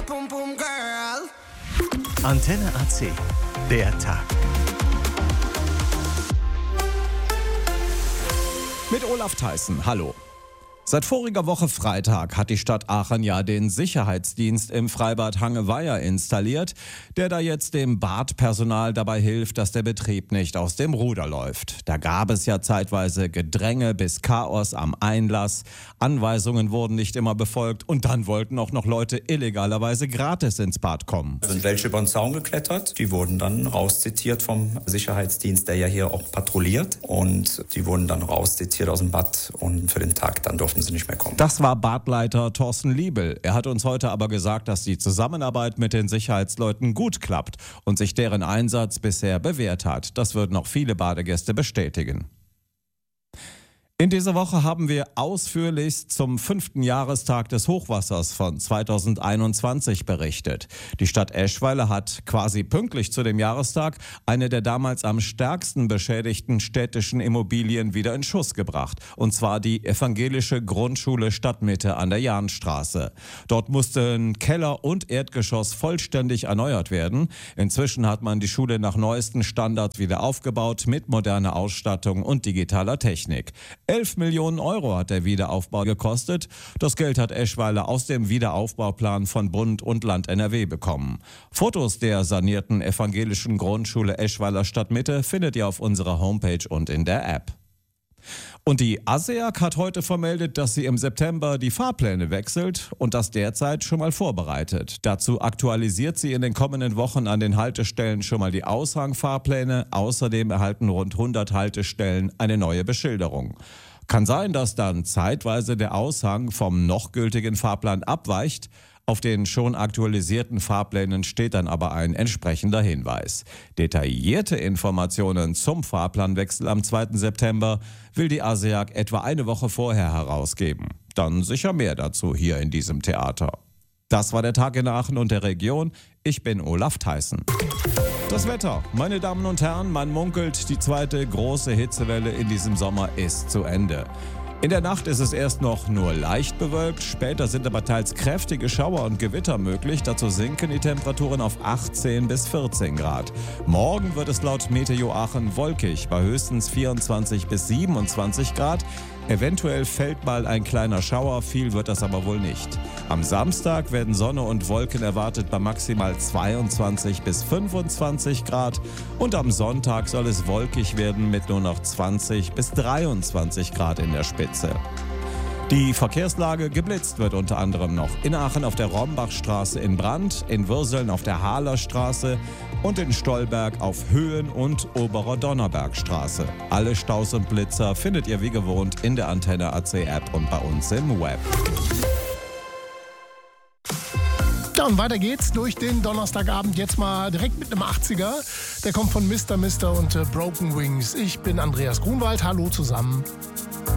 pum pum girl. Antenne AC, der Tag. Mit Olaf Theissen, hallo. Seit voriger Woche Freitag hat die Stadt Aachen ja den Sicherheitsdienst im Freibad Hangeweiher installiert, der da jetzt dem Badpersonal dabei hilft, dass der Betrieb nicht aus dem Ruder läuft. Da gab es ja zeitweise Gedränge bis Chaos am Einlass, Anweisungen wurden nicht immer befolgt und dann wollten auch noch Leute illegalerweise gratis ins Bad kommen. Sind welche über den Zaun geklettert, die wurden dann rauszitiert vom Sicherheitsdienst, der ja hier auch patrouilliert, und die wurden dann rauszitiert aus dem Bad und für den Tag dann durften sie nicht mehr kommen. Das war Badleiter Thorsten Liebel. Er hat uns heute aber gesagt, dass die Zusammenarbeit mit den Sicherheitsleuten gut klappt und sich deren Einsatz bisher bewährt hat. Das würden auch viele Badegäste bestätigen. In dieser Woche haben wir ausführlichst zum 5. Jahrestag des Hochwassers von 2021 berichtet. Die Stadt Eschweiler hat quasi pünktlich zu dem Jahrestag eine der damals am stärksten beschädigten städtischen Immobilien wieder in Schuss gebracht. Und zwar die evangelische Grundschule Stadtmitte an der Jahnstraße. Dort mussten Keller und Erdgeschoss vollständig erneuert werden. Inzwischen hat man die Schule nach neuesten Standards wieder aufgebaut mit moderner Ausstattung und digitaler Technik. 11 Millionen Euro hat der Wiederaufbau gekostet. Das Geld hat Eschweiler aus dem Wiederaufbauplan von Bund und Land NRW bekommen. Fotos der sanierten evangelischen Grundschule Eschweiler Stadtmitte findet ihr auf unserer Homepage und in der App. Und die ASEAG hat heute vermeldet, dass sie im September die Fahrpläne wechselt und das derzeit schon mal vorbereitet. Dazu aktualisiert sie in den kommenden Wochen an den Haltestellen schon mal die Aushangfahrpläne. Außerdem erhalten rund 100 Haltestellen eine neue Beschilderung. Kann sein, dass dann zeitweise der Aushang vom noch gültigen Fahrplan abweicht. Auf den schon aktualisierten Fahrplänen steht dann aber ein entsprechender Hinweis. Detaillierte Informationen zum Fahrplanwechsel am 2. September will die ASEAG etwa eine Woche vorher herausgeben. Dann sicher mehr dazu hier in diesem Theater. Das war der Tag in Aachen und der Region. Ich bin Olaf Theissen. Das Wetter, meine Damen und Herren, man munkelt, die zweite große Hitzewelle in diesem Sommer ist zu Ende. In der Nacht ist es erst noch nur leicht bewölkt, später sind aber teils kräftige Schauer und Gewitter möglich. Dazu sinken die Temperaturen auf 18 bis 14 Grad. Morgen wird es laut Meteo Aachen wolkig, bei höchstens 24 bis 27 Grad. Eventuell fällt mal ein kleiner Schauer, viel wird das aber wohl nicht. Am Samstag werden Sonne und Wolken erwartet bei maximal 22 bis 25 Grad. Und am Sonntag soll es wolkig werden mit nur noch 20 bis 23 Grad in der Spitze. Die Verkehrslage: geblitzt wird unter anderem noch in Aachen auf der Rombachstraße in Brand, in Würseln auf der Hahlerstraße und in Stolberg auf Höhen- und Oberer Donnerbergstraße. Alle Staus und Blitzer findet ihr wie gewohnt in der Antenne AC App und bei uns im Web. Ja, und weiter geht's durch den Donnerstagabend jetzt mal direkt mit einem 80er. Der kommt von Mr. und Broken Wings. Ich bin Andreas Grunwald. Hallo zusammen.